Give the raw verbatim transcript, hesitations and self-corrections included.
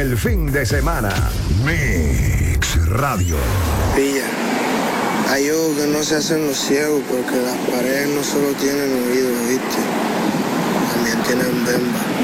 El fin de semana. Mix Radio. Pilla. Hay ojos que no se hacen los ciegos porque las paredes no solo tienen oídos, ¿viste? También tienen bemba.